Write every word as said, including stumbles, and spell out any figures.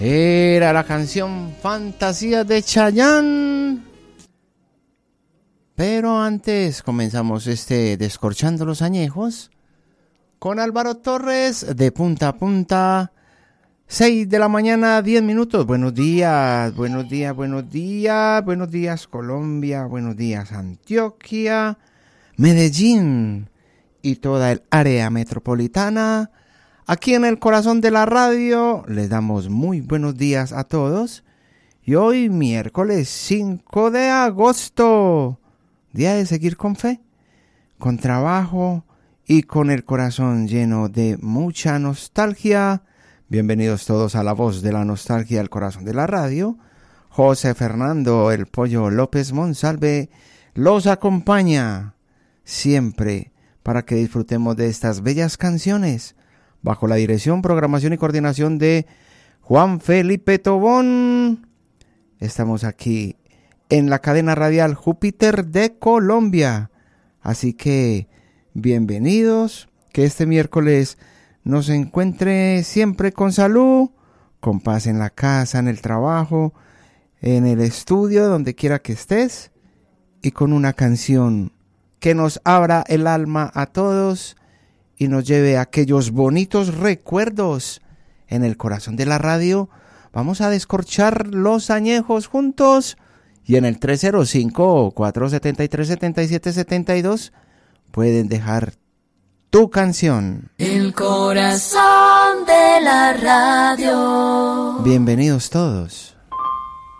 Era la canción Fantasía de Chayanne. Pero antes comenzamos este Descorchando los Añejos con Álvaro Torres de punta a punta. seis de la mañana, diez minutos. Buenos días, buenos días, buenos días. Buenos días Colombia, buenos días Antioquia, Medellín y toda el área metropolitana. Aquí en el corazón de la radio les damos muy buenos días a todos. Y hoy miércoles cinco de agosto, día de seguir con fe, con trabajo y con el corazón lleno de mucha nostalgia. Bienvenidos todos a la voz de la nostalgia al corazón de la radio. José Fernando el Pollo López Monsalve los acompaña siempre para que disfrutemos de estas bellas canciones bajo la dirección, programación y coordinación de Juan Felipe Tobón. Estamos aquí en la cadena radial Júpiter de Colombia. Así que bienvenidos, que este miércoles nos encuentre siempre con salud, con paz en la casa, en el trabajo, en el estudio, donde quiera que estés, y con una canción que nos abra el alma a todos y nos lleve a aquellos bonitos recuerdos en el corazón de la radio. Vamos a descorchar los añejos juntos y en el tres cero cinco, cuatro siete tres, siete siete siete dos pueden dejar tu canción. El corazón de la radio. Bienvenidos todos.